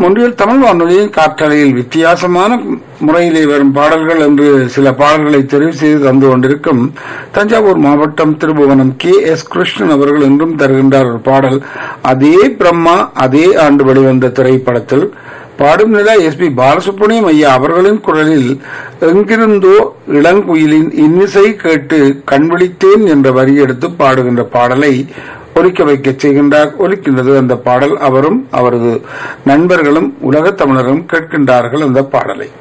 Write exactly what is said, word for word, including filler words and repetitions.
ஒன்றியல் தமிழ் வானொலியின் காற்றலையில் வித்தியாசமான முறையிலே வரும் பாடல்கள் என்று சில பாடல்களை தெரிவு செய்து தந்து கொண்டிருக்கும் தஞ்சாவூர் மாவட்டம் திருபுவனம் கே எஸ் கிருஷ்ணன் அவர்கள் இன்றும் தருகின்றார் ஒரு பாடல். அதே பிரம்மா அதே ஆண்டு வெளிவந்த திரைப்படத்தில் பாடும் நிலா எஸ் பி பாலசுப்ரமணியம் ஐயா அவர்களின் குரலில் எங்கிருந்தோ இளங்குயிலின் இன்னிசை கேட்டு கண்விழித்தேன் என்ற வரி எடுத்து பாடுகின்ற பாடலை ஒலிக்க வைக்க செய்கின்றார். ஒலிக்கின்றது அந்த பாடல். அவரும் அவரது நண்பர்களும் உலகத் தமிழரும் கேட்கின்றார்கள் அந்த பாடலை.